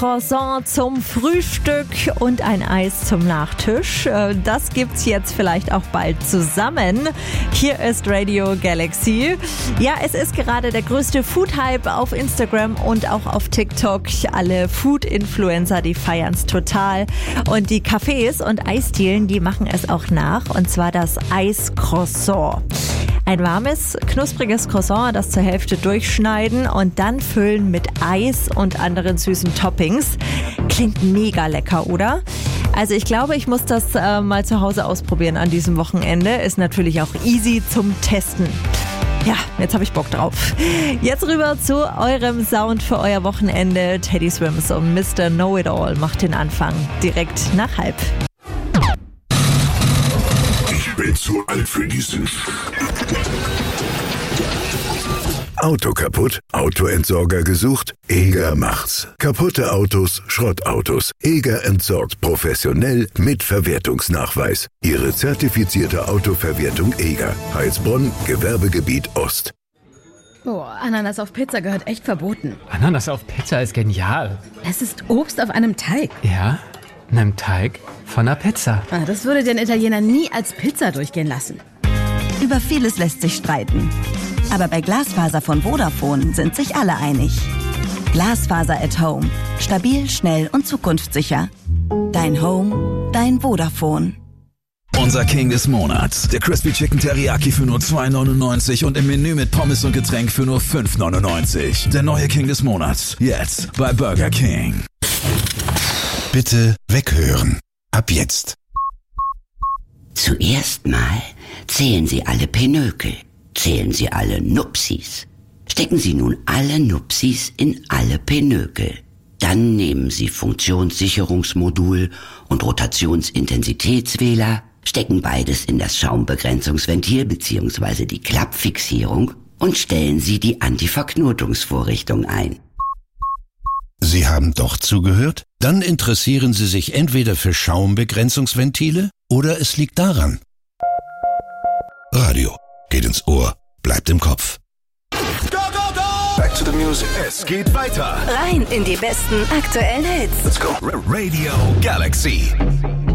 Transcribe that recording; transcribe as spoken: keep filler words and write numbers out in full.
Croissant zum Frühstück und ein Eis zum Nachtisch. Das gibt's jetzt vielleicht auch bald zusammen. Hier ist Radio Galaxy. Ja, es ist gerade der größte Food-Hype auf Instagram und auch auf TikTok. Alle Food-Influencer, die feiern's total. Und die Cafés und Eisdielen, die machen es auch nach. Und zwar das Eis-Croissant. Ein warmes, knuspriges Croissant, das zur Hälfte durchschneiden und dann füllen mit Eis und anderen süßen Toppings. Klingt mega lecker, oder? Also ich glaube, ich muss das äh, mal zu Hause ausprobieren an diesem Wochenende. Ist natürlich auch easy zum Testen. Ja, jetzt habe ich Bock drauf. Jetzt rüber zu eurem Sound für euer Wochenende. Teddy Swims und Mister Know-It-All macht den Anfang direkt nach halb. Ich bin zu alt für diesen Sch... Auto kaputt? Autoentsorger gesucht? Eger macht's. Kaputte Autos, Schrottautos. Eger entsorgt professionell mit Verwertungsnachweis. Ihre zertifizierte Autoverwertung Eger. Heilsbronn, Gewerbegebiet Ost. Oh, Ananas auf Pizza gehört echt verboten. Ananas auf Pizza ist genial. Es ist Obst auf einem Teig. Ja, einem Teig von einer Pizza. Ah, das würde den Italiener nie als Pizza durchgehen lassen. Über vieles lässt sich streiten. Aber bei Glasfaser von Vodafone sind sich alle einig. Glasfaser at Home. Stabil, schnell und zukunftssicher. Dein Home, dein Vodafone. Unser King des Monats. Der Crispy Chicken Teriyaki für nur zwei neunundneunzig und im Menü mit Pommes und Getränk für nur fünf neunundneunzig. Der neue King des Monats. Jetzt bei Burger King. Bitte weghören. Ab jetzt. Zuerst mal zählen Sie alle Pinökel. Zählen Sie alle Nupsis. Stecken Sie nun alle Nupsis in alle Pinökel. Dann nehmen Sie Funktionssicherungsmodul und Rotationsintensitätswähler, stecken beides in das Schaumbegrenzungsventil bzw. die Klappfixierung und stellen Sie die Antiverknotungsvorrichtung ein. Sie haben doch zugehört? Dann interessieren Sie sich entweder für Schaumbegrenzungsventile oder es liegt daran. Radio. Geht ins Ohr, bleibt im Kopf. Go, go, go! Back to the music. Es geht weiter. Rein in die besten aktuellen Hits. Let's go. Radio Galaxy.